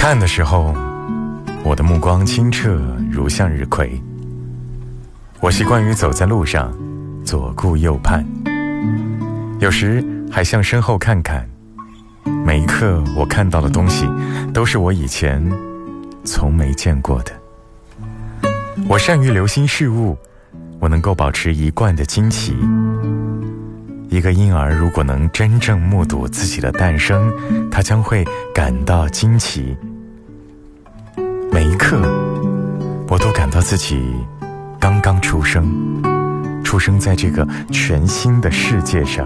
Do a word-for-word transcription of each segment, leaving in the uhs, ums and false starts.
看的时候，我的目光清澈如向日葵。我习惯于走在路上，左顾右盼，有时还向身后看看。每一刻我看到的东西，都是我以前从没见过的。我善于留心事物，我能够保持一贯的惊奇。一个婴儿如果能真正目睹自己的诞生，他将会感到惊奇。每一刻我都感到自己刚刚出生，出生在这个全新的世界上。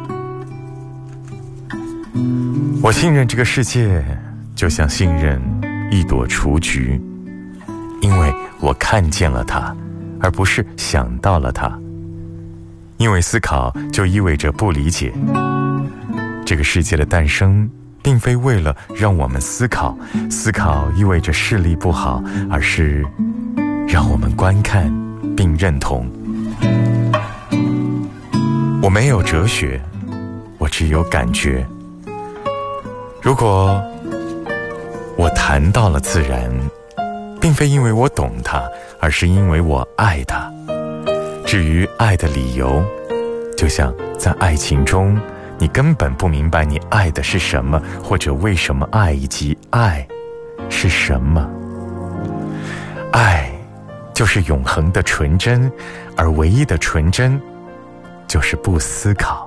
我信任这个世界，就像信任一朵雏菊，因为我看见了它，而不是想到了它。因为思考就意味着不理解。这个世界的诞生并非为了让我们思考，思考意味着视力不好，而是让我们观看并认同。我没有哲学，我只有感觉。如果我谈到了自然，并非因为我懂它，而是因为我爱它。至于爱的理由，就像在爱情中，你根本不明白你爱的是什么，或者为什么爱，以及爱是什么。爱就是永恒的纯真，而唯一的纯真就是不思考。